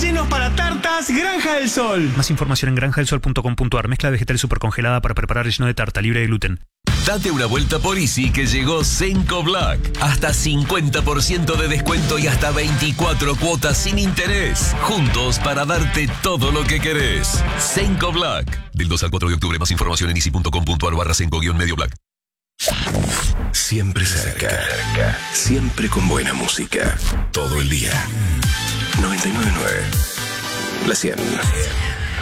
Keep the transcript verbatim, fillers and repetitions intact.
rellenos para tartas Granja del Sol. Más información en granja del sol punto com punto ar. Mezcla vegetal supercongelada para preparar relleno de tarta libre de gluten. Date una vuelta por Easy que llegó Senco Black. Hasta cincuenta por ciento de descuento y hasta veinticuatro cuotas sin interés. Juntos para darte todo lo que querés. Senco Black. Del dos al cuatro de octubre. Más información en easy punto com punto ar barra Senco guión medio black. Siempre cerca. Siempre con buena música. Todo el día. noventa y nueve punto nueve. La cien.